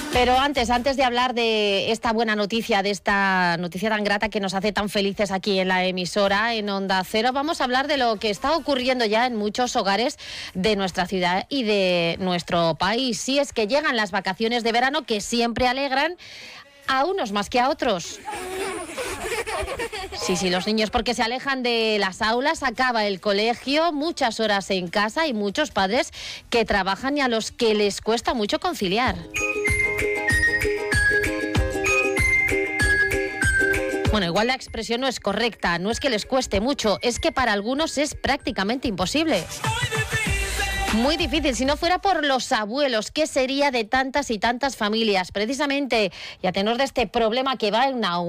Pero antes de hablar de esta buena noticia, de esta noticia tan grata que nos hace tan felices aquí en la emisora, en Onda Cero, vamos a hablar de lo que está ocurriendo ya en muchos hogares de nuestra ciudad y de nuestro país. Sí, es que llegan las vacaciones de verano que siempre alegran a unos más que a otros. Sí, los niños porque se alejan de las aulas, acaba el colegio, muchas horas en casa y muchos padres que trabajan y a los que les cuesta mucho conciliar. Bueno, igual la expresión no es correcta, no es que les cueste mucho, es que para algunos es prácticamente imposible. Muy difícil, si no fuera por los abuelos, ¿qué sería de tantas y tantas familias? Precisamente, y a tenor de este problema que va en aumento,